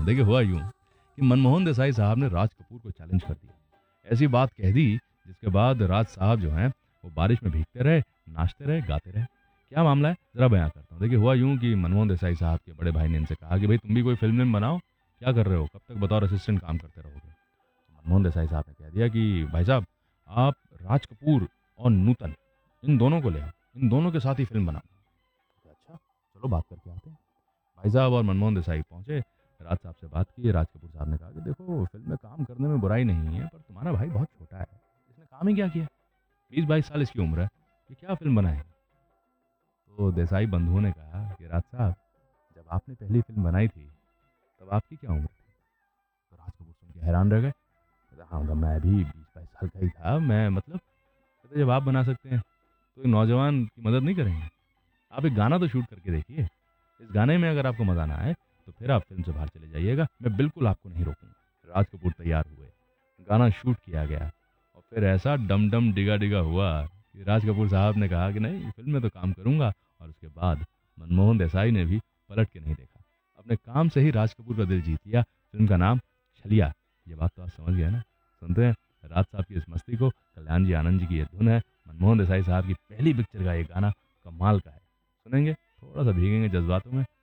देखिए हुआ यूँ कि मनमोहन देसाई साहब ने राज कपूर को चैलेंज कर दिया। ऐसी बात कह दी जिसके बाद राज साहब जो हैं वो बारिश में भीगते रहे, नाचते रहे, गाते रहे। क्या मामला है ज़रा बयां करता हूँ। देखिए हुआ यूँ कि मनमोहन देसाई साहब के बड़े भाई ने इनसे कहा कि भाई तुम भी कोई फिल्म बनाओ, क्या कर रहे हो, कब तक बतौर असिस्टेंट काम करते रहोगे। तो मनमोहन देसाई साहब ने कह दिया कि भाई साहब आप राज कपूर और नूतन इन दोनों को ले आओ, इन दोनों के साथ ही फिल्म बनाओ। अच्छा चलो बात करके आते हैं। भाई साहब और मनमोहन देसाई पहुंचे, राज साहब से बात की। राज कपूर साहब ने कहा कि देखो फिल्म में काम करने में बुराई नहीं है, पर तुम्हारा भाई बहुत छोटा है, इसने काम ही क्या किया, 20-22 साल इसकी उम्र है, ये क्या फिल्म बनाएगा। तो देसाई बंधुओं ने कहा कि राज साहब जब आपने पहली फिल्म बनाई थी तब आपकी क्या उम्र थी। तो राज कपूर सुन के हैरान रह गए। कहते, हाँ मतलब मैं भी 20-22 साल का ही था, मैं मतलब कहते जब आप बना सकते हैं तो एक नौजवान की मदद नहीं करेंगे। आप एक गाना तो शूट करके देखिए, इस गाने में अगर आपको मज़ा ना आए तो फिर आप फिल्म से बाहर चले जाइएगा, मैं बिल्कुल आपको नहीं रोकूंगा। राज कपूर तैयार हुए, गाना शूट किया गया और फिर ऐसा डम डम डिगा डिगा हुआ कि राज कपूर साहब ने कहा कि नहीं फिल्म में तो काम करूंगा। और उसके बाद मनमोहन देसाई ने भी पलट के नहीं देखा, अपने काम से ही राज कपूर का दिल जीत लिया। फिल्म का नाम छलिया। ये बात तो आप समझ गए ना। सुनते हैं राज साहब की इस मस्ती को, कल्याण जी आनंद जी की ये धुन है, मनमोहन देसाई साहब की पहली पिक्चर का ये गाना कमाल का है। सुनेंगे, थोड़ा सा भीगेंगे जज्बातों में।